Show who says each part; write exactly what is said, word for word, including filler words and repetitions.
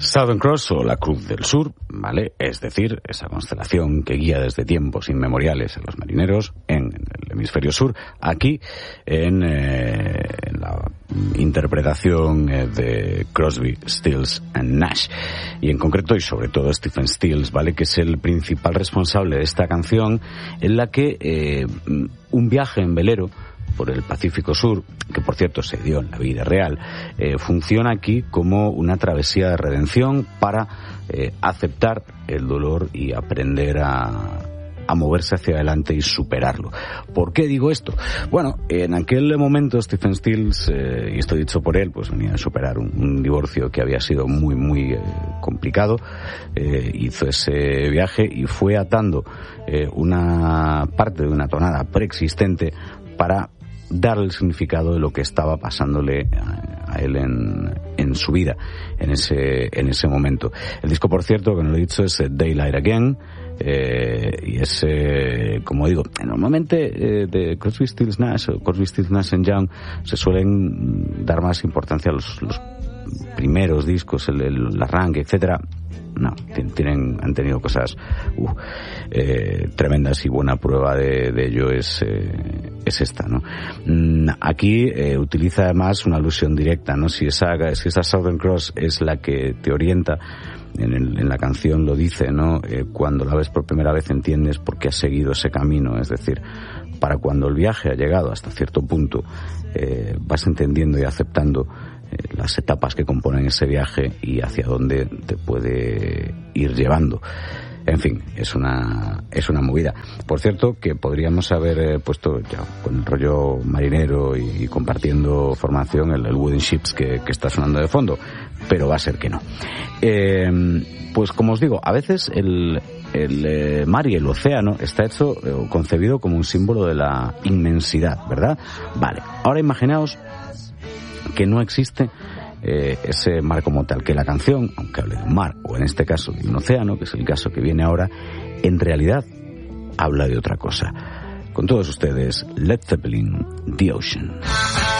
Speaker 1: Southern Cross o la Cruz del Sur, ¿vale? Es decir, esa constelación que guía desde tiempos inmemoriales a los marineros en, en el hemisferio sur, aquí en, eh, en la interpretación eh, de Crosby, Stills and Nash. Y en concreto, y sobre todo Stephen Stills, ¿vale? Que es el principal responsable de esta canción, en la que eh, un viaje en velero por el Pacífico Sur, que por cierto se dio en la vida real, eh, funciona aquí como una travesía de redención para eh, aceptar el dolor y aprender a, a moverse hacia adelante y superarlo. ¿Por qué digo esto? Bueno, en aquel momento Stephen Stills, eh, y esto dicho por él, pues venía a superar un, un divorcio que había sido muy, muy eh, complicado, eh, hizo ese viaje y fue atando eh, una parte de una tonada preexistente para darle el significado de lo que estaba pasándole a, a él en, en su vida, en ese, en ese momento. El disco, por cierto, que no lo he dicho, es Daylight Again, eh, y es, eh, como digo, normalmente eh, de Crosby, Stills, Nash o Crosby, Stills, Nash and Young se suelen dar más importancia a los, los primeros discos, el, el arranque, etcétera. No, tienen, han tenido cosas uh, eh, tremendas, y buena prueba de, de ello es, eh, es esta, ¿no? Aquí eh, utiliza además una alusión directa, ¿no? Si esa, si esa Southern Cross es la que te orienta, en, el, en la canción lo dice, ¿no? Eh, cuando la ves por primera vez entiendes por qué has seguido ese camino, es decir, para cuando el viaje ha llegado hasta cierto punto, eh, vas entendiendo y aceptando las etapas que componen ese viaje y hacia dónde te puede ir llevando. En fin, es una es una movida. Por cierto, que podríamos haber eh, puesto ya con el rollo marinero y, y compartiendo formación el, el Wooden Ships que, que está sonando de fondo, pero va a ser que no. Eh, pues como os digo, a veces el el eh, mar y el océano está hecho o eh, concebido como un símbolo de la inmensidad, ¿verdad? Vale, ahora imaginaos que no existe eh, ese mar como tal, que la canción, aunque hable de un mar, o en este caso de un océano, que es el caso que viene ahora, en realidad habla de otra cosa. Con todos ustedes, Led Zeppelin, The Ocean.